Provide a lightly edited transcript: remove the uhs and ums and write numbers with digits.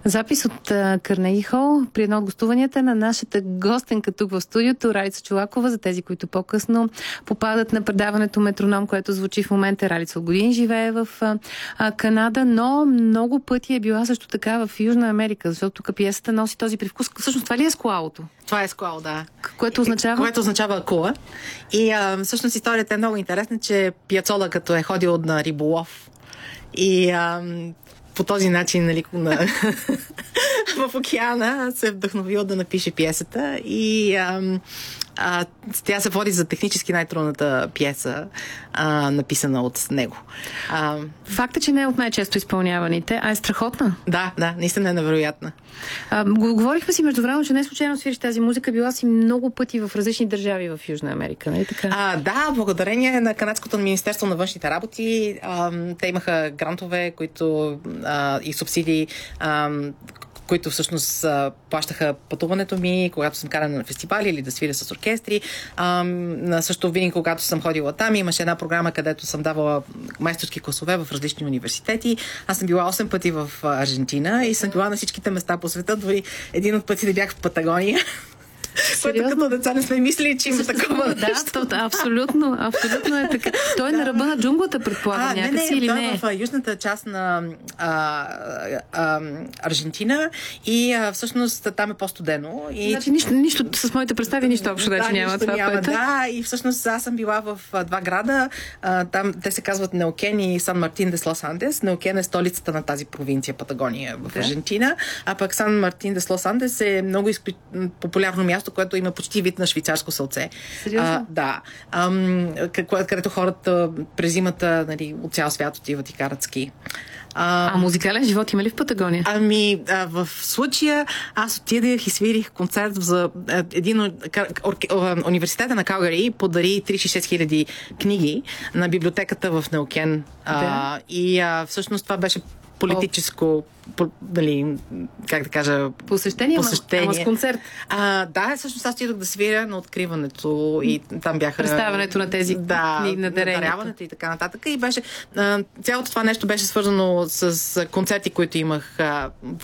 Запис от Карнеги Хол при едно от гостуванията на нашата гостенка тук в студиото, Ралица Чолакова, за тези, които по-късно попадат на предаването Метроном, което звучи в момента. Ралица от години живее в Канада, но много пъти е била също така в Южна Америка, защото тук пиесата носи този привкус. Всъщност това ли е скуалото? Това е скуал, да. Което означава? Което означава акула. И всъщност историята е много интересна, че Пиацола, като е ходил на риболов и по този начин, нали, в океана се е вдъхновил да напише пиесата и тя се води за технически най-трудната пиеса, написана от него. Факт е, че не е от най-често изпълняваните, а е страхотна. Да, наистина е невероятна. Говорихме си междувременно, че не случайно свириш тази музика, била си много пъти в различни държави в Южна Америка, нали така? Да, благодарение на Канадското министерство на външните работи. Те имаха грантове, които и субсидии, които всъщност плащаха пътуването ми, когато съм карана на фестивали или да свиря с оркестри. Също винаги, когато съм ходила там, имаше една програма, където съм давала майсторски класове в различни университети. Аз съм била 8 пъти в Аржентина и съм била на всичките места по света, дори един от пътите бях в Патагония. Което като деца не сме мислили, че има такова. Да, абсолютно е така. Той е на ръба на джунглата, предполагам, някакси или не? Той е в южната част на Аржентина и всъщност там е по-студено. Значи нищо с моите представи, нищо общо вече няма това, което. Да, и всъщност аз съм била в два града. Там те се казват Неокен и Сан Мартин де Лос Андес. Неокен е столицата на тази провинция Патагония в Аржентина, а пък Сан Мартин де Лос Андес е много популярно място, което има почти вид на швейцарско селце. Сериозно? Да. Където хората през зимата, нали, от цял свят отиват и карат ски. Музикален живот има ли в Патагония? В случая аз отидах и свирих концерт за университета на Калгари, подари 36 хиляди книги на библиотеката в Неокен. И всъщност това беше политическо, дали, как да кажа... Посещение. Ама с концерт. Да, всъщност аз отидох да свиря на откриването и там бяха... Представянето на тези книги на дарението и така нататък. И беше... Цялото това нещо беше свързано с концерти, които имах